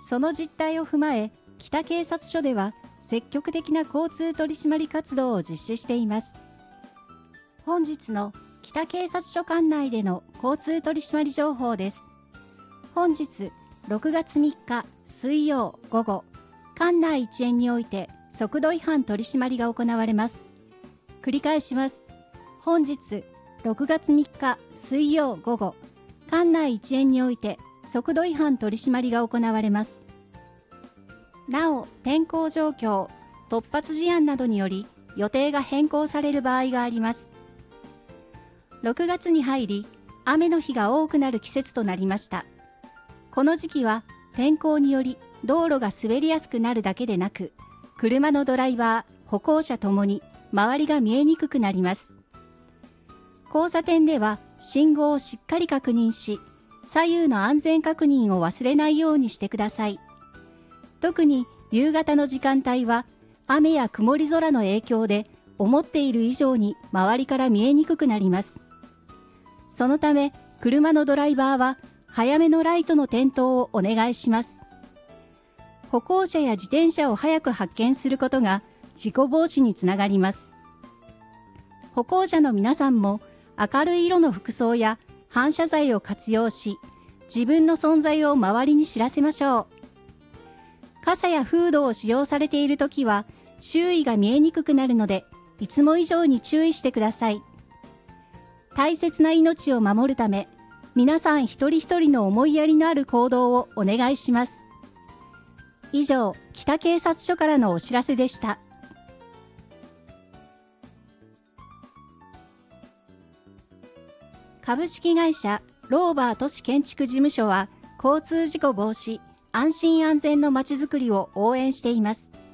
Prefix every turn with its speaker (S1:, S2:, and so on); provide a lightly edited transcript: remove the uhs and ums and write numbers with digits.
S1: その実態を踏まえ、北警察署では積極的な交通取締り活動を実施しています。本日の北警察署管内での交通取締り情報です。本日6月3日水曜午後、管内一円において速度違反取締りが行われます。繰り返します。本日6月3日水曜午後、管内一円において速度違反取締りが行われます。なお、天候状況、突発事案などにより予定が変更される場合があります。6月に入り、雨の日が多くなる季節となりました。この時期は天候により道路が滑りやすくなるだけでなく、車のドライバー、歩行者ともに周りが見えにくくなります。交差点では信号をしっかり確認し、左右の安全確認を忘れないようにしてください。特に夕方の時間帯は雨や曇り空の影響で思っている以上に周りから見えにくくなります。そのため車のドライバーは早めのライトの点灯をお願いします。歩行者や自転車を早く発見することが事故防止につながります。歩行者の皆さんも明るい色の服装や反射材を活用し、自分の存在を周りに知らせましょう。傘やフードを使用されているときは周囲が見えにくくなるので、いつも以上に注意してください。大切な命を守るため、皆さん一人一人の思いやりのある行動をお願いします。以上、北警察署からのお知らせでした。株式会社ローバー都市建築事務所は、交通事故防止、安心安全のまちづくりを応援しています。